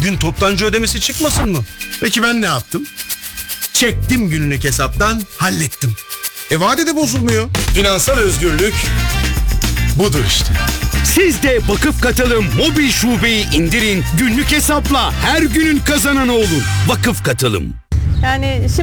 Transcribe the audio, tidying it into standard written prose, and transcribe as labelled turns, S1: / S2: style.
S1: bugün toptancı ödemesi çıkmasın mı?
S2: Peki ben ne yaptım? Çektim günlük hesaptan, hallettim. Vade de bozulmuyor. Finansal özgürlük budur işte.
S3: Siz de Vakıf Katılım mobil şubeyi indirin, günlük hesapla her günün kazananı olun. Vakıf Katılım.
S4: Yani şimdi